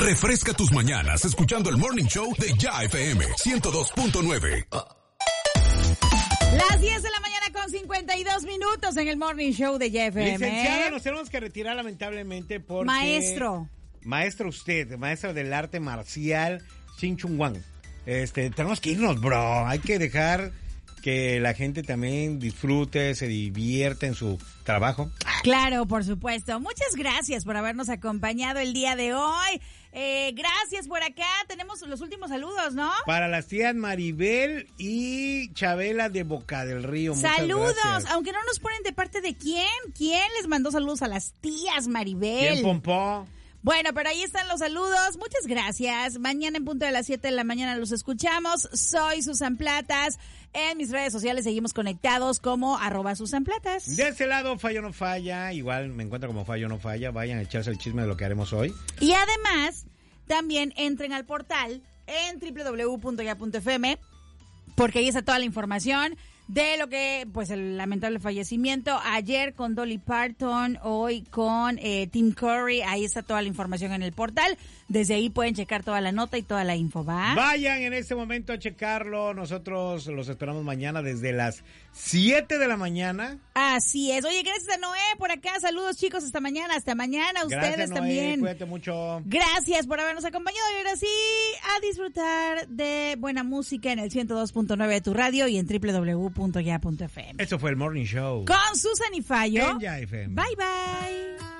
Refresca tus mañanas escuchando el Morning Show de Ya FM 102.9. Las 10 de la mañana con 52 minutos en el Morning Show de Ya FM. Licenciada, nos tenemos que retirar lamentablemente porque... Maestro usted, maestra del arte marcial, Ching Chung Wang. Tenemos que irnos, bro. Hay que dejar que la gente también disfrute, se divierta en su trabajo. Claro, por supuesto. Muchas gracias por habernos acompañado el día de hoy. Gracias por acá. Tenemos los últimos saludos, ¿no? Para las tías Maribel y Chabela de Boca del Río. Saludos, gracias. aunque no nos ponen de parte de quién. ¿Quién les mandó saludos a las tías Maribel? ¿Quién pompó? Bueno, pero ahí están los saludos. Muchas gracias. Mañana en punto de las 7 de la mañana los escuchamos. Soy Susan Platas. En mis redes sociales seguimos conectados como @SusanPlatas. De ese lado, Fallo No Falla. Igual me encuentro como Fallo No Falla. Vayan a echarse el chisme de lo que haremos hoy. Y además, también entren al portal en www.ya.fm porque ahí está toda la información de lo que, pues, el lamentable fallecimiento ayer con Dolly Parton, hoy con Tim Curry. Ahí está toda la información en el portal. Desde ahí pueden checar toda la nota y toda la info, ¿va? Vayan en este momento a checarlo. Nosotros los esperamos mañana desde las 7 de la mañana. Así es. Oye, gracias a Noé por acá. Saludos, chicos. Hasta mañana. Hasta mañana. Ustedes Gracias, Noé. también. Cuídate mucho. Gracias por habernos acompañado. Y ahora sí, a disfrutar de buena música en el 102.9 de tu radio y en www.ya.fm. Eso fue el Morning Show. Con Susan y Fallo. En Ya FM. Bye, bye.